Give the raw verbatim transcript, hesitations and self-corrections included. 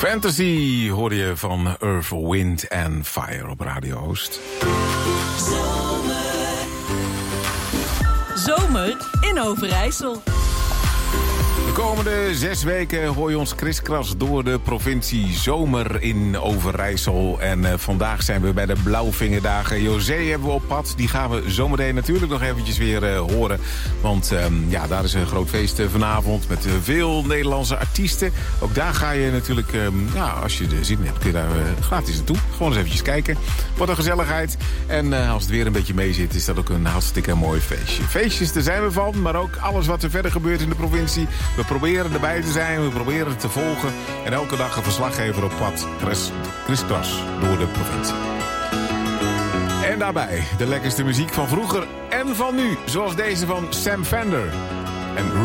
Fantasy hoorde je van Earth, Wind and Fire op Radio Oost. Zomer. Zomer in Overijssel. De komende zes weken hoor je ons kriskras door de provincie Zomer in Overijssel. En uh, vandaag zijn we bij de Blauwvingerdagen. José hebben we op pad. Die gaan we zometeen natuurlijk nog eventjes weer uh, horen. Want um, ja, daar is een groot feest uh, vanavond met uh, veel Nederlandse artiesten. Ook daar ga je natuurlijk, um, ja, als je de zin hebt, kun je daar uh, gratis naartoe. Gewoon eens eventjes kijken. Wat een gezelligheid. En uh, als het weer een beetje mee zit, is dat ook een hartstikke mooi feestje. Feestjes, daar zijn we van. Maar ook alles wat er verder gebeurt in de provincie. We proberen erbij te zijn, we proberen het te volgen. En elke dag een verslaggever op pad, kriskras door de provincie. En daarbij de lekkerste muziek van vroeger en van nu. Zoals deze van Sam Fender. En